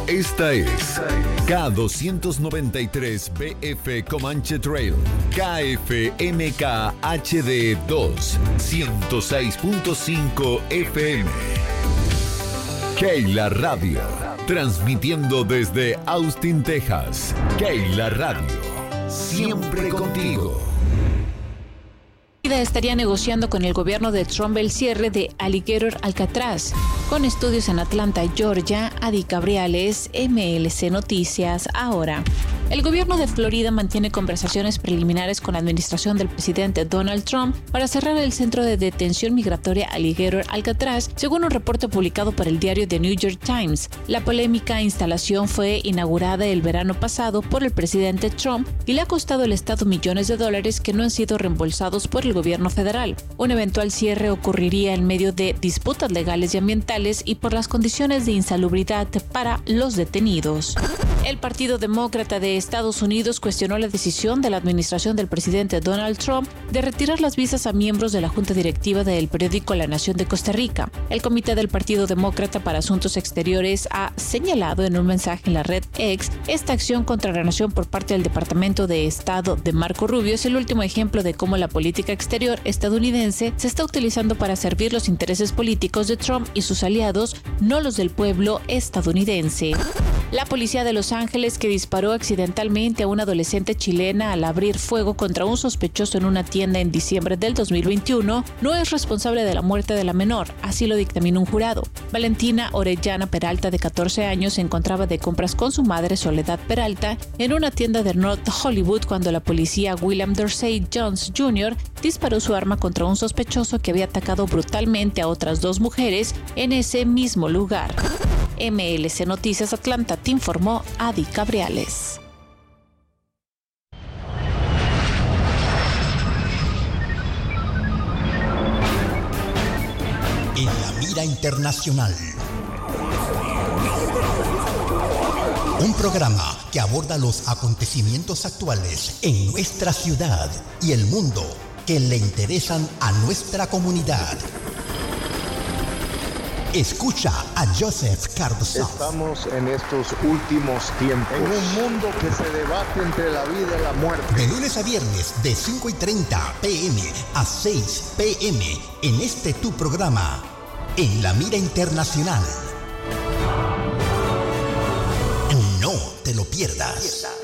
Esta es K293BF Comanche Trail, KFMK HD 2, 106.5 FM. Keila Radio, transmitiendo desde Austin, Texas. Keila Radio, siempre contigo. Estaría negociando con el gobierno de Trump el cierre de Alligator Alcatraz. Con estudios en Atlanta, Georgia, Adi Cabriales, MLC Noticias, ahora. El gobierno de Florida mantiene conversaciones preliminares con la administración del presidente Donald Trump para cerrar el centro de detención migratoria Alligator Alcatraz, según un reporte publicado por el diario The New York Times. La polémica instalación fue inaugurada el verano pasado por el presidente Trump y le ha costado al Estado millones de dólares que no han sido reembolsados por el gobierno federal. Un eventual cierre ocurriría en medio de disputas legales y ambientales y por las condiciones de insalubridad para los detenidos. El Partido Demócrata de Estados Unidos cuestionó la decisión de la administración del presidente Donald Trump de retirar las visas a miembros de la junta directiva del periódico La Nación de Costa Rica. El comité del Partido Demócrata para Asuntos Exteriores ha señalado en un mensaje en la red X esta acción contra la nación por parte del Departamento de Estado de Marco Rubio es el último ejemplo de cómo la política exterior estadounidense se está utilizando para servir los intereses políticos de Trump y sus aliados, no los del pueblo estadounidense. La policía de Los Ángeles, que disparó accidentalmente a una adolescente chilena al abrir fuego contra un sospechoso en una tienda en diciembre del 2021, no es responsable de la muerte de la menor, así lo dictaminó un jurado. Valentina Orellana Peralta, de 14 años, se encontraba de compras con su madre Soledad Peralta en una tienda de North Hollywood cuando la policía William Dorsey Jones Jr. disparó su arma contra un sospechoso que había atacado brutalmente a otras dos mujeres en ese mismo lugar. MLC Noticias Atlanta te informó Adi Cabriales. En la mira internacional. Un programa que aborda los acontecimientos actuales en nuestra ciudad y el mundo que le interesan a nuestra comunidad. Escucha a Joseph Cardozán. Estamos en estos últimos tiempos, en un mundo que se debate entre la vida y la muerte. De lunes a viernes, de 5:30 p.m. a 6 p.m. en este tu programa, En la Mira Internacional. No te lo pierdas.